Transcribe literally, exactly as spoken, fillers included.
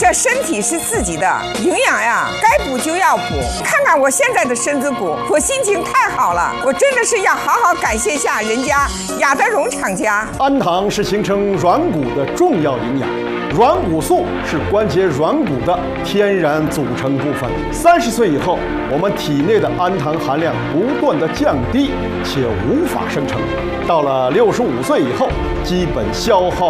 的身体是自己的，营养呀，该补就要补。看看我现在的身子骨，我心情太好了，我真的是要好好感谢下人家雅德荣厂家。 氨糖是形成软骨的重要营养，软骨素是关节软骨的天然组成部分。三十岁以后，我们体内的氨糖含量不断的降低，且无法生成。到了六十五岁以后，基本消耗